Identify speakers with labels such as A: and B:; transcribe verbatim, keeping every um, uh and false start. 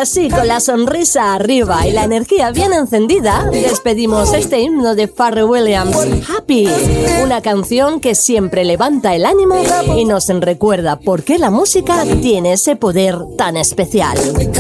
A: así, con la sonrisa arriba y la energía bien encendida, despedimos este himno de Pharrell Williams, Happy, una canción que siempre levanta el ánimo y nos recuerda por qué la música tiene ese poder tan especial.